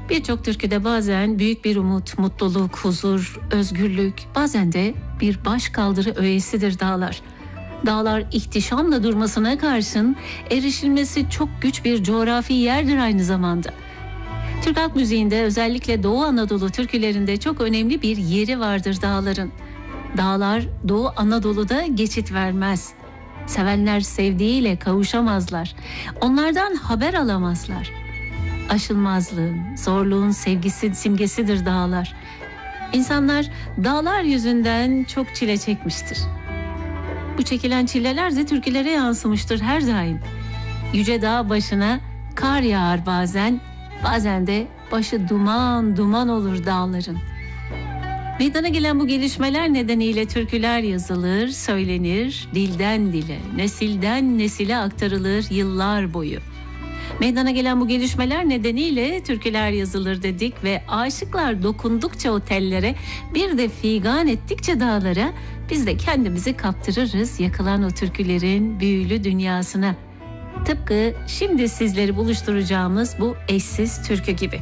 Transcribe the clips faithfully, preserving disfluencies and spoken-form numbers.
Birçok türküde bazen büyük bir umut, mutluluk, huzur, özgürlük, bazen de bir başkaldırı öğesidir dağlar. Dağlar ihtişamla durmasına karşın erişilmesi çok güç bir coğrafi yerdir aynı zamanda. Türk halk müziğinde, özellikle Doğu Anadolu türkülerinde çok önemli bir yeri vardır dağların. Dağlar Doğu Anadolu'da geçit vermez. Sevenler sevdiğiyle kavuşamazlar. Onlardan haber alamazlar. Aşılmazlığın, zorluğun sevgisi, simgesidir dağlar. İnsanlar dağlar yüzünden çok çile çekmiştir. Bu çekilen çileler de türkülere yansımıştır her daim. Yüce dağ başına kar yağar bazen, bazen de başı duman duman olur dağların. Meydana gelen bu gelişmeler nedeniyle türküler yazılır, söylenir, dilden dile, nesilden nesile aktarılır yıllar boyu. Meydana gelen bu gelişmeler nedeniyle türküler yazılır dedik ve aşıklar dokundukça o tellere, bir de figan ettikçe dağlara, biz de kendimizi kaptırırız yakılan o türkülerin büyülü dünyasına. Tıpkı şimdi sizleri buluşturacağımız bu eşsiz türkü gibi.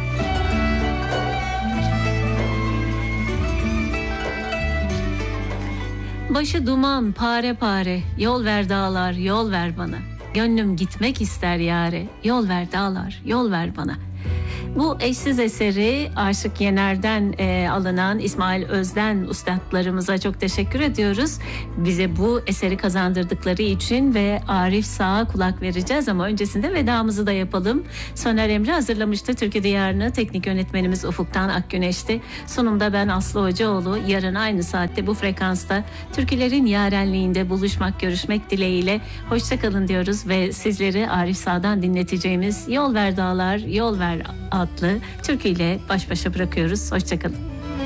Başı duman pare pare, yol ver dağlar, yol ver bana. Gönlüm gitmek ister yâre, yol ver dağlar, yol ver bana. Bu eşsiz eseri Aşık Yener'den e, alınan İsmail Özden üstadlarımıza çok teşekkür ediyoruz. Bize bu eseri kazandırdıkları için ve Arif Sağ'a kulak vereceğiz ama öncesinde vedamızı da yapalım. Soner Emre hazırlamıştı Türkü Diyarı'nı. Teknik yönetmenimiz Ufuk'tan Akgüneş'ti. Sunumda ben Aslı Hocaoğlu. Yarın aynı saatte bu frekansta türkülerin yarenliğinde buluşmak, görüşmek dileğiyle hoşçakalın diyoruz ve sizleri Arif Sağ'dan dinleteceğimiz Yol Ver Dağlar, Yol Ver adlı türküyle baş başa bırakıyoruz. Hoşçakalın.